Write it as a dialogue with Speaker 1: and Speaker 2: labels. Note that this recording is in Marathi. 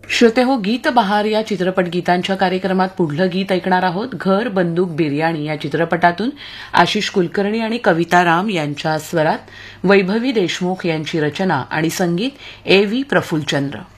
Speaker 1: श्रोते हो, गीत बहार या चित्रपट गीतांच्या कार्यक्रमात पुढलं गीत ऐकणार आहोत. घर बंदूक बिर्याणी या चित्रपटातून आशिष कुलकर्णी आणि कविता राम यांच्या स्वरात वैभवी देशमुख यांची रचना आणि संगीत A.V. प्रफुल्लचंद्र.